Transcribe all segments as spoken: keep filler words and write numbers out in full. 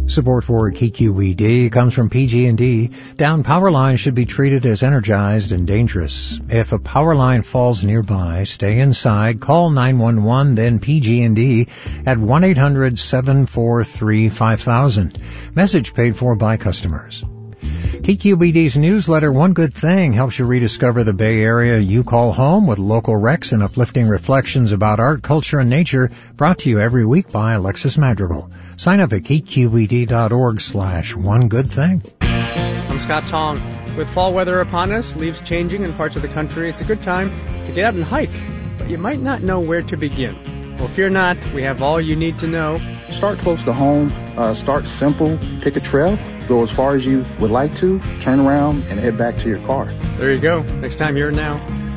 Support for K Q E D comes from P G and D. Down power lines should be treated as energized and dangerous. If a power line falls nearby, stay inside, call nine one one, then P G and D at one eight hundred seven four three five thousand. Message paid for by customers. K Q E D's newsletter, One Good Thing, helps you rediscover the Bay Area you call home with local recs and uplifting reflections about art, culture, and nature, brought to you every week by Alexis Madrigal. Sign up at kqed.org slash one good thing. I'm Scott Tong. With fall weather upon us, leaves changing in parts of the country, it's a good time to get out and hike, but you might not know where to begin. Well, fear not, we have all you need to know. Start close to home, uh, start simple, pick a trail, go as far as you would like to, turn around, and head back to your car. There you go. Next time, here and now.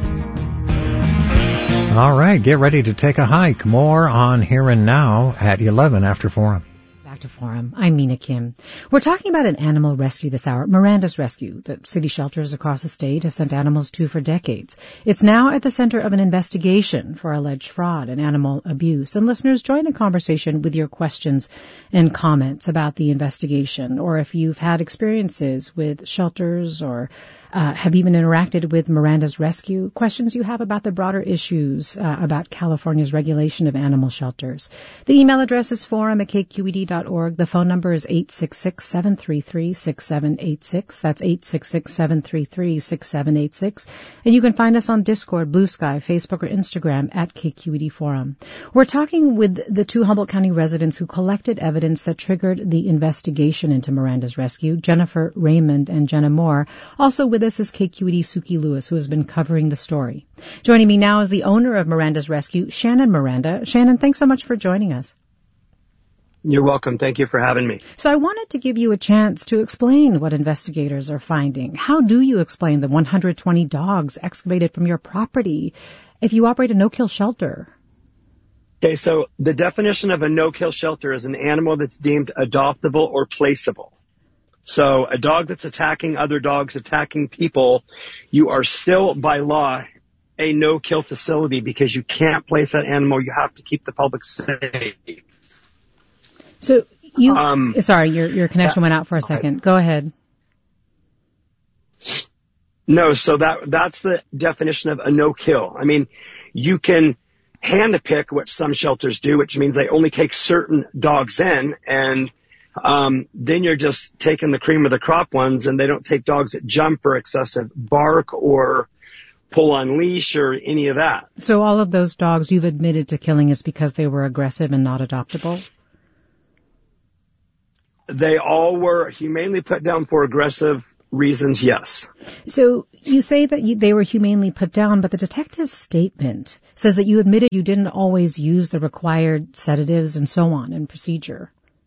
All right, get ready to take a hike. More on Here and Now at eleven after Forum. Back to Forum. I'm Mina Kim. We're talking about an animal rescue this hour, Miranda's Rescue, that city shelters across the state have sent animals to for decades. It's now at the center of an investigation for alleged fraud and animal abuse. And listeners, join the conversation with your questions and comments about the investigation, or if you've had experiences with shelters or Uh, have even interacted with Miranda's Rescue, questions you have about the broader issues uh, about California's regulation of animal shelters. The email address is forum at k q e d dot org. The phone number is eight six six, seven three three, six seven eight six. That's eight six six, seven three three, six seven eight six. And you can find us on Discord, Blue Sky, Facebook, or Instagram at K Q E D Forum. We're talking with the two Humboldt County residents who collected evidence that triggered the investigation into Miranda's Rescue, Jennifer Raymond and Jenna Moore. Also with this is K Q E D Suki Lewis, who has been covering the story. Joining me now is the owner of Miranda's Rescue, Shannon Miranda. Shannon, thanks so much for joining us. You're welcome. Thank you for having me. So I wanted to give you a chance to explain what investigators are finding. How do you explain the one hundred twenty dogs excavated from your property if you operate a no-kill shelter? Okay, so the definition of a no-kill shelter is an animal that's deemed adoptable or placeable. So a dog that's attacking other dogs, attacking people, you are still by law a no-kill facility because you can't place that animal. You have to keep the public safe. So you, um, sorry, your your connection yeah, went out for a second. Go ahead. No, so that that's the definition of a no-kill. I mean, you can hand-pick, which some shelters do, which means they only take certain dogs in, and Um, then you're just taking the cream of the crop ones, and they don't take dogs that jump or excessive bark or pull on leash or any of that. So all of those dogs you've admitted to killing is because they were aggressive and not adoptable? They all were humanely put down for aggressive reasons, yes. So you say that you, they were humanely put down, but the detective's statement says that you admitted you didn't always use the required sedatives and so on in procedure.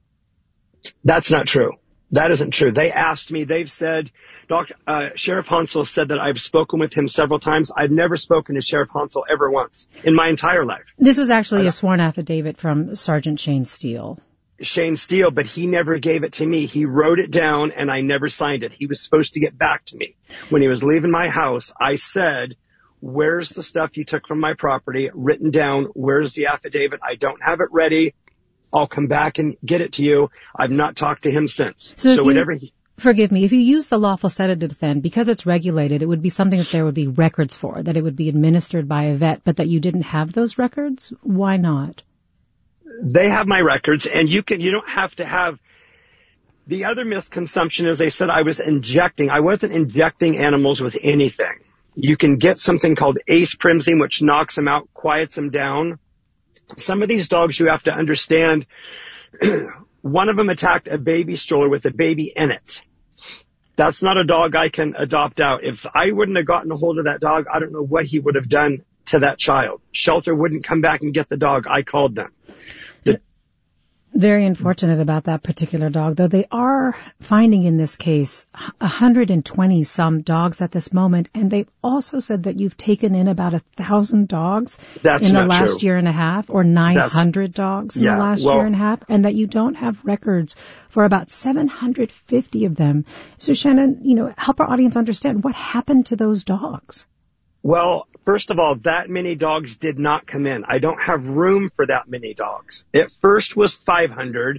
That's not true. That isn't true. They asked me, they've said, Doctor Uh, Sheriff Hansel said that I've spoken with him several times. I've never spoken to Sheriff Hansel ever once in my entire life. This was actually a sworn affidavit from Sergeant Shane Steele. Shane Steele, but he never gave it to me. He wrote it down and I never signed it. He was supposed to get back to me. When he was leaving my house, I said, where's the stuff you took from my property written down? Where's the affidavit? I don't have it ready. I'll come back and get it to you. I've not talked to him since. So, so whatever he, forgive me, if you use the lawful sedatives then, because it's regulated, it would be something that there would be records for, that it would be administered by a vet, but that you didn't have those records? Why not? They have my records, and you can, you don't have to have, the other misconception is they said I was injecting. I wasn't injecting animals with anything. You can get something called Ace Primzine, which knocks them out, quiets them down. Some of these dogs, you have to understand, one of them attacked a baby stroller with a baby in it. That's not a dog I can adopt out. If I wouldn't have gotten a hold of that dog, I don't know what he would have done to that child. Shelter wouldn't come back and get the dog. I called them. The Very unfortunate about that particular dog, though they are finding in this case one hundred twenty some dogs at this moment, and they've also said that you've taken in about a thousand dogs That's in the not last true. year and a half, or nine hundred That's, dogs in yeah, the last well, year and a half, and that you don't have records for about seven hundred fifty of them. So Shannon, you know, help our audience understand what happened to those dogs. Well, first of all, that many dogs did not come in. I don't have room for that many dogs. It first was five hundred.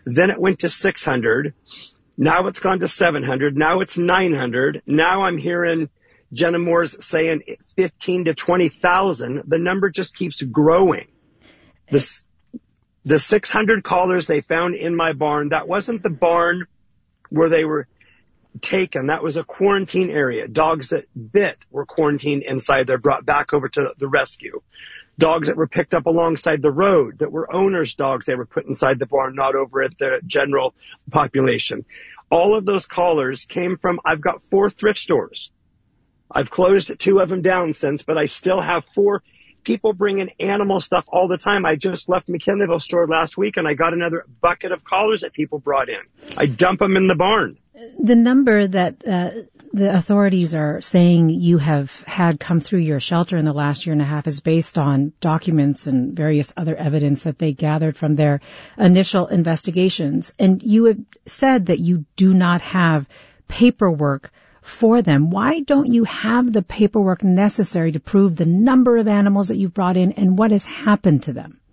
Then it went to six hundred. Now it's gone to seven hundred. Now it's nine hundred. Now I'm hearing Jenna Moore's saying fifteen to twenty thousand. The number just keeps growing. This, the six hundred collars they found in my barn, that wasn't the barn where they were taken. That was a quarantine area. Dogs that bit were quarantined inside. They're brought back over to the rescue. Dogs that were picked up alongside the road that were owners' dogs, they were put inside the barn, not over at the general population. All of those collars came from, I've got four thrift stores. I've closed two of them down since, but I still have four. People bring in animal stuff all the time. I just left McKinleyville store last week and I got another bucket of collars that people brought in. I dump them in the barn. The number that uh, the authorities are saying you have had come through your shelter in the last year and a half is based on documents and various other evidence that they gathered from their initial investigations. And you have said that you do not have paperwork for them. Why don't you have the paperwork necessary to prove the number of animals that you've brought in and what has happened to them?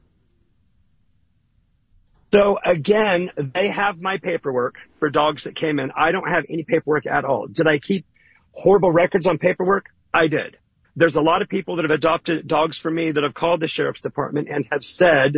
So again, they have my paperwork for dogs that came in. I don't have any paperwork at all. Did I keep horrible records on paperwork? I did. There's a lot of people that have adopted dogs from me that have called the sheriff's department and have said,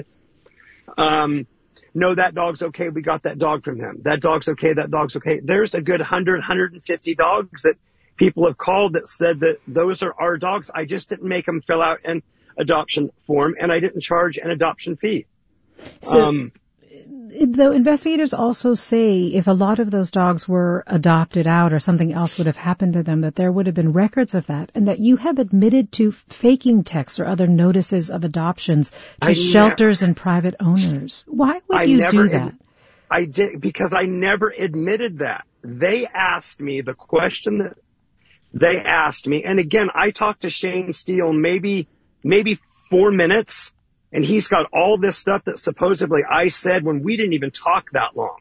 um, no, that dog's okay. We got that dog from him. That dog's okay. That dog's okay. There's a good one hundred, one hundred fifty dogs that people have called that said that those are our dogs. I just didn't make them fill out an adoption form and I didn't charge an adoption fee. So, um, though investigators also say if a lot of those dogs were adopted out or something else would have happened to them, that there would have been records of that, and that you have admitted to faking texts or other notices of adoptions to I shelters never, and private owners. Why would I you never, do that? I did because I never admitted that. They asked me the question that they asked me, and again, I talked to Shane Steele maybe maybe four minutes. And he's got all this stuff that supposedly I said when we didn't even talk that long.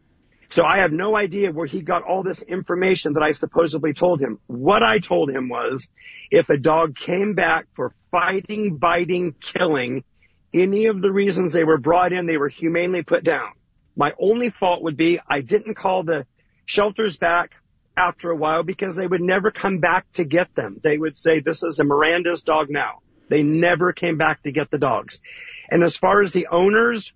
So I have no idea where he got all this information that I supposedly told him. What I told him was if a dog came back for fighting, biting, killing, any of the reasons they were brought in, they were humanely put down. My only fault would be I didn't call the shelters back after a while because they would never come back to get them. They would say, this is a Miranda's dog now. They never came back to get the dogs. And as far as the owners,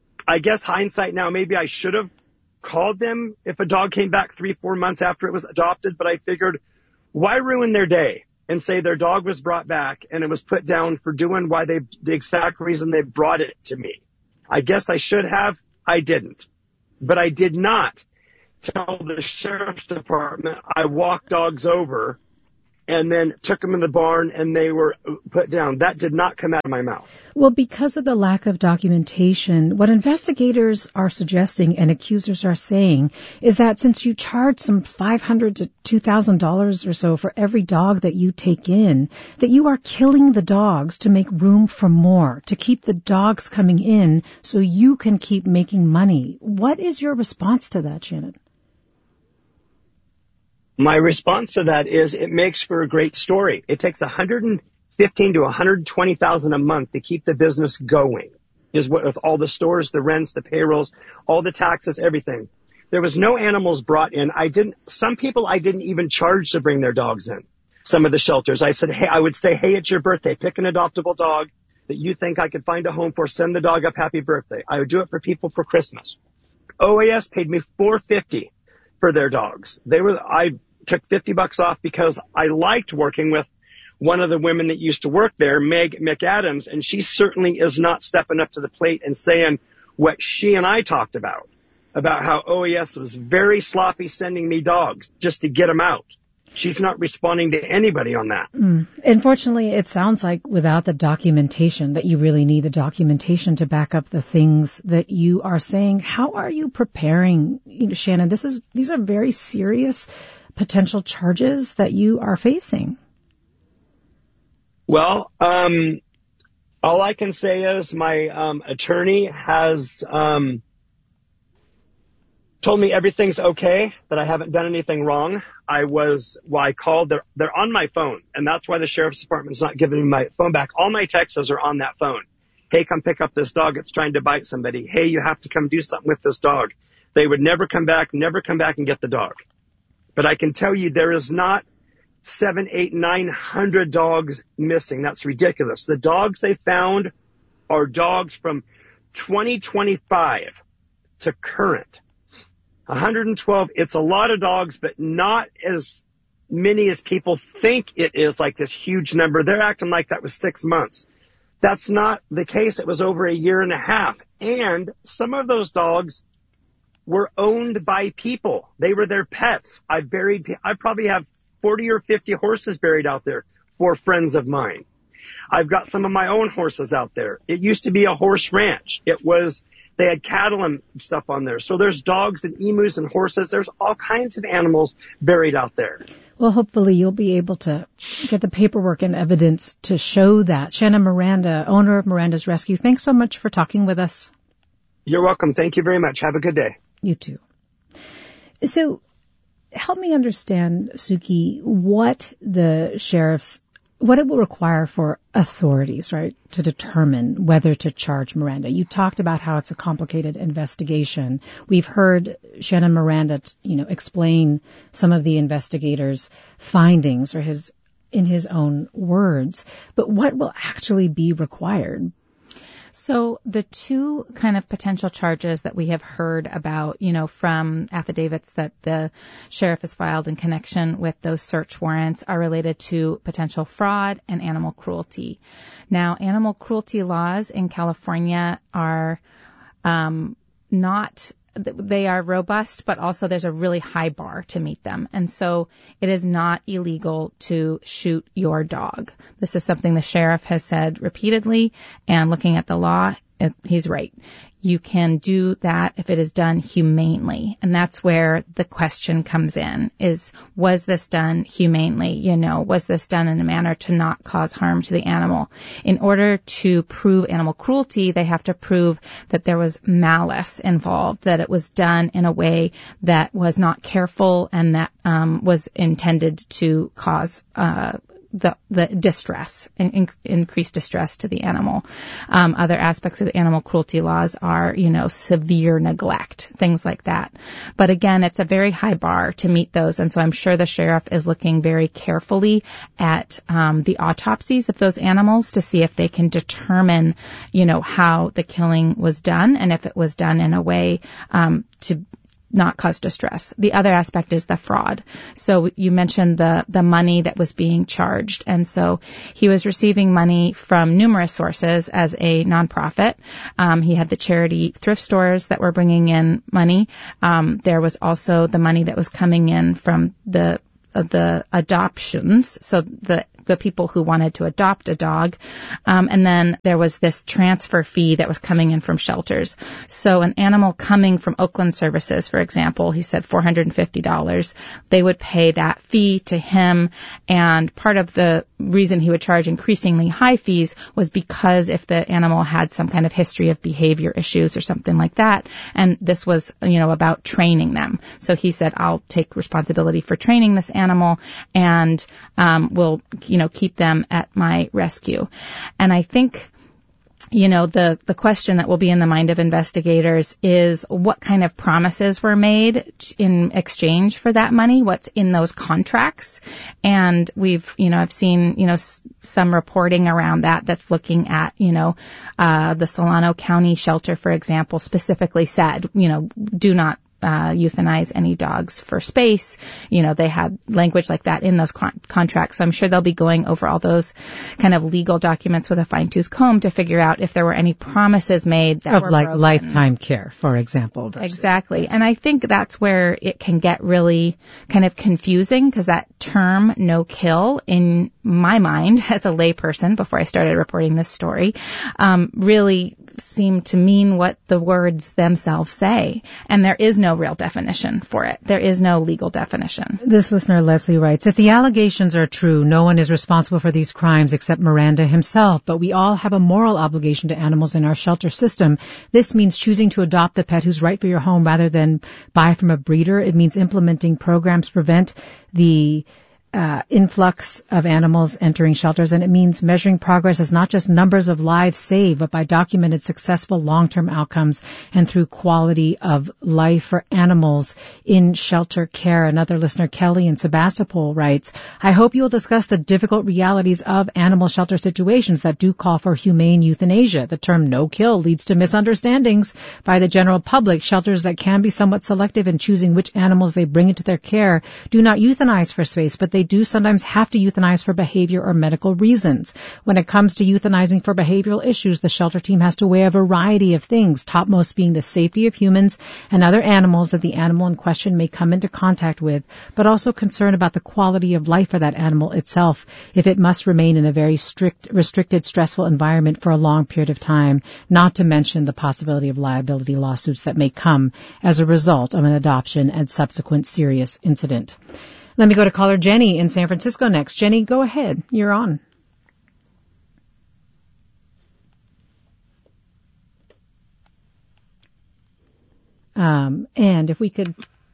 I guess hindsight now, maybe I should have called them if a dog came back three, four months after it was adopted. But I figured, why ruin their day and say their dog was brought back and it was put down for doing why they, the exact reason they brought it to me. I guess I should have. I didn't. But I did not tell the sheriff's department I walked dogs over and then took them in the barn and they were put down. That did not come out of my mouth. Well, because of the lack of documentation, what investigators are suggesting and accusers are saying is that since you charge some five hundred dollars to two thousand dollars or so for every dog that you take in, that you are killing the dogs to make room for more, to keep the dogs coming in so you can keep making money. What is your response to that, Shannon? My response to that is it makes for a great story. It takes one hundred fifteen to one hundred twenty thousand a month to keep the business going. Is what with all the stores, the rents, the payrolls, all the taxes, everything. There was no animals brought in. I didn't. Some people I didn't even charge to bring their dogs in. Some of the shelters, I said, hey, I would say, hey, it's your birthday. Pick an adoptable dog that you think I could find a home for. Send the dog up. Happy birthday. I would do it for people for Christmas. O A S paid me four hundred fifty dollars for their dogs. They were I. took fifty bucks off because I liked working with one of the women that used to work there, Meg McAdams, and she certainly is not stepping up to the plate and saying what she and I talked about, about how O A S was very sloppy sending me dogs just to get them out. She's not responding to anybody on that. Mm. Unfortunately, it sounds like without the documentation, that you really need the documentation to back up the things that you are saying. How are you preparing, you know, Shannon? This is these are very serious potential charges that you are facing. Well, um, all I can say is my um, attorney has um, told me everything's okay, that I haven't done anything wrong. I was, well, I called, they're, they're on my phone, and that's why the sheriff's department's not giving me my phone back. All my texts are on that phone. hey, come pick up this dog. It's trying to bite somebody. Hey, you have to come do something with this dog. They would never come back, never come back and get the dog. But I can tell you there is not seven, eight, nine hundred dogs missing. That's ridiculous. The dogs they found are dogs from twenty twenty-five to current. one hundred twelve, it's a lot of dogs, but not as many as people think it is, like this huge number. They're acting like that was six months. That's not the case. It was over a year and a half. And some of those dogs were owned by people. They were their pets. I buried, I probably have forty or fifty horses buried out there for friends of mine. I've got some of my own horses out there. It used to be a horse ranch. It was, they had cattle and stuff on there. So there's dogs and emus and horses. There's all kinds of animals buried out there. Well, hopefully you'll be able to get the paperwork and evidence to show that. Shannon Miranda, owner of Miranda's Rescue, thanks so much for talking with us. You're welcome. Thank you very much. Have a good day. You too. So help me understand, Suki, what the sheriff's, what it will require for authorities, right, to determine whether to charge Miranda. You talked about how it's a complicated investigation. We've heard Shannon Miranda, you know, explain some of the investigators' findings or his, in his own words. But what will actually be required? So the two kind of potential charges that we have heard about, you know, from affidavits that the sheriff has filed in connection with those search warrants are related to potential fraud and animal cruelty. Now, animal cruelty laws in California are um, not they are robust, but also there's a really high bar to meet them. And so it is not illegal to shoot your dog. This is something the sheriff has said repeatedly, and looking at the law, he's right. You can do that if it is done humanely. And that's where the question comes in, is, was this done humanely? You know, was this done in a manner to not cause harm to the animal? In order to prove animal cruelty, they have to prove that there was malice involved, that it was done in a way that was not careful and that um, was intended to cause uh the, the distress, in, increased distress to the animal. Um, other aspects of the animal cruelty laws are, you know, severe neglect, things like that. But again, it's a very high bar to meet those. And so I'm sure the sheriff is looking very carefully at, um, the autopsies of those animals to see if they can determine, you know, how the killing was done and if it was done in a way, um, to not cause distress. The other aspect is the fraud. So you mentioned the, the money that was being charged. And so he was receiving money from numerous sources as a nonprofit. Um, he had the charity thrift stores that were bringing in money. Um, there was also the money that was coming in from the uh, the adoptions. So the the people who wanted to adopt a dog. Um, and then there was this transfer fee that was coming in from shelters. So an animal coming from Oakland Services, for example, he said four hundred fifty dollars. They would pay that fee to him. And part of the reason he would charge increasingly high fees was because if the animal had some kind of history of behavior issues or something like that. And this was, you know, about training them. So he said, I'll take responsibility for training this animal and um, we'll, you know, keep them at my rescue. And I think, you know, the, the question that will be in the mind of investigators is what kind of promises were made in exchange for that money, what's in those contracts. And we've, you know, I've seen, you know, s- some reporting around that that's looking at, you know, uh, the Solano County shelter, for example, specifically said, you know, do not Uh, euthanize any dogs for space. You know, they had language like that in those con- contracts. So I'm sure they'll be going over all those kind of legal documents with a fine-tooth comb to figure out if there were any promises made that of were like broken. lifetime care, for example. Versus, exactly. And I think that's where it can get really kind of confusing because that term no kill in my mind as a layperson before I started reporting this story um, really seemed to mean what the words themselves say. And there is no real definition for it. There is no legal definition. This listener, Leslie, writes, if the allegations are true, no one is responsible for these crimes except Miranda himself, but we all have a moral obligation to animals in our shelter system. This means choosing to adopt the pet who's right for your home rather than buy from a breeder. It means implementing programs to prevent the uh, influx of animals entering shelters, and it means measuring progress as not just numbers of lives saved, but by documented successful long-term outcomes and through quality of life for animals in shelter care. Another listener, Kelly in Sebastopol, writes, I hope you will discuss the difficult realities of animal shelter situations that do call for humane euthanasia. The term no-kill leads to misunderstandings by the general public. Shelters that can be somewhat selective in choosing which animals they bring into their care do not euthanize for space, but they do sometimes have to euthanize for behavior or medical reasons. When it comes to euthanizing for behavioral issues, the shelter team has to weigh a variety of things, topmost being the safety of humans and other animals that the animal in question may come into contact with, but also concern about the quality of life for that animal itself if it must remain in a very strict, restricted, stressful environment for a long period of time, not to mention the possibility of liability lawsuits that may come as a result of an adoption and subsequent serious incident. Let me go to caller Jenny in San Francisco next. Jenny, go ahead. You're on. Um, and if we could,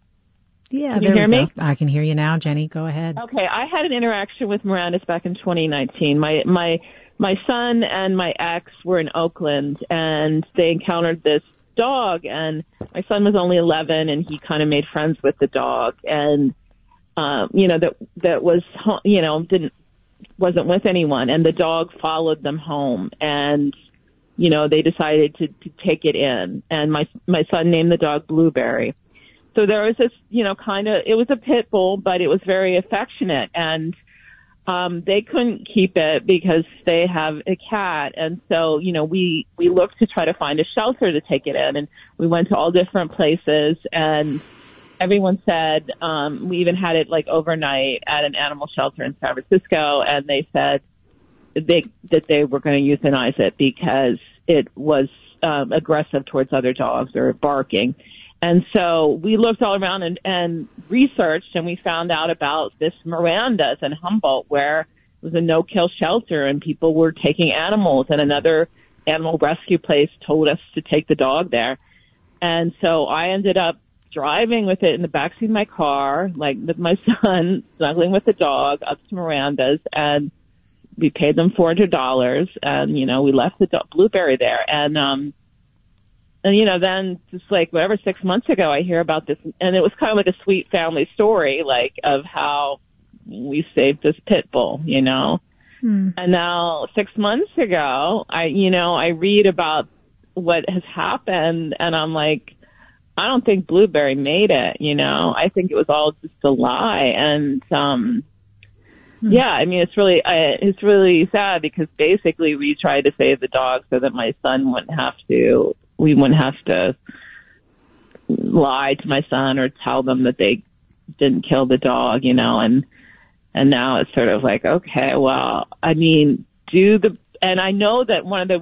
yeah, can there you hear we me? go. I can hear you now, Jenny. Go ahead. Okay, I had an interaction with Miranda's back in twenty nineteen. My my my son and my ex were in Oakland, and they encountered this dog, and my son was only eleven, and he kind of made friends with the dog, and um, you know that that was you know didn't wasn't with anyone, and the dog followed them home, and you know they decided to, to take it in, and my my son named the dog Blueberry. So there was this, you know, kind of, it was a pit bull, but it was very affectionate, and um they couldn't keep it because they have a cat, and so, you know, we we looked to try to find a shelter to take it in, and we went to all different places, and everyone said, um we even had it like overnight at an animal shelter in San Francisco, and they said they that they were going to euthanize it because it was um, aggressive towards other dogs or barking. And so we looked all around and, and researched, and we found out about this Miranda's in Humboldt, where it was a no-kill shelter, and people were taking animals, and another animal rescue place told us to take the dog there. And so I ended up driving with it in the backseat of my car, like with my son, snuggling with the dog up to Miranda's, and we paid them four hundred dollars, and, you know, we left the dog, Blueberry there. And, um, And, you know, then just like whatever, six months ago, I hear about this, and it was kind of like a sweet family story, like of how we saved this pit bull, you know. Mm. And now six months ago, I, you know, I read about what has happened, and I'm like, I don't think Blueberry made it, you know. I think it was all just a lie. And, um, mm. yeah, I mean, it's really, I, it's really sad because basically we tried to save the dog so that my son wouldn't have to, we wouldn't have to lie to my son or tell them that they didn't kill the dog, you know, and, and now it's sort of like, okay, well, I mean, do the, and I know that one of the